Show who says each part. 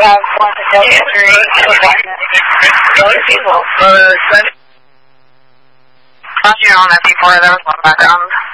Speaker 1: have one failed injury to other people.
Speaker 2: How'd you know that before there was one background?